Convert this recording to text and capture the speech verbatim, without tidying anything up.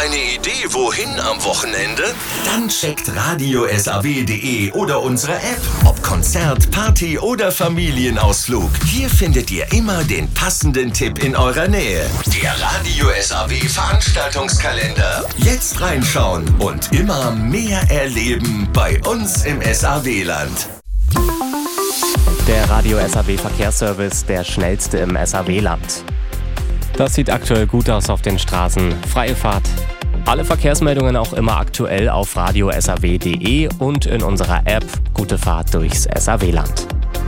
eine Idee, wohin am Wochenende? Dann checkt radio S A W punkt de oder unsere App. Ob Konzert, Party oder Familienausflug. Hier findet ihr immer den passenden Tipp in eurer Nähe. Der Radio S A W Veranstaltungskalender. Jetzt reinschauen und immer mehr erleben bei uns im S A W-Land. Der Radio S A W Verkehrsservice, der schnellste im S A W-Land. Das sieht aktuell gut aus auf den Straßen. Freie Fahrt. Alle Verkehrsmeldungen auch immer aktuell auf radio S A W punkt de und in unserer App. Gute Fahrt durchs S A W-Land.